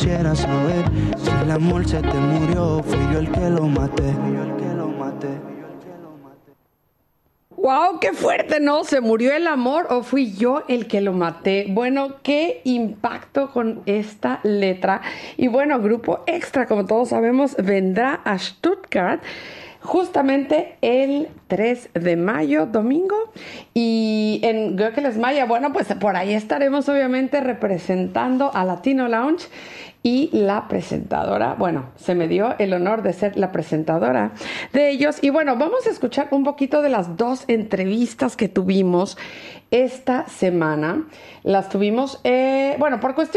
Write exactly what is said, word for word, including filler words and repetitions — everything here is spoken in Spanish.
Quisiera saber si el amor se te murió, fui yo el que lo maté. Fui yo el que lo maté. ¡Wow! ¡Qué fuerte! ¿No? ¿Se murió el amor o fui yo el que lo maté? Bueno, qué impacto con esta letra. Y bueno, Grupo Extra, como todos sabemos, vendrá a Stuttgart justamente el tres de mayo, domingo, y en Gökeles Maya, bueno, pues por ahí estaremos obviamente representando a Latino Lounge y la presentadora, bueno, se me dio el honor de ser la presentadora de ellos. Y bueno, vamos a escuchar un poquito de las dos entrevistas que tuvimos esta semana. Las tuvimos, eh, bueno, por cuestión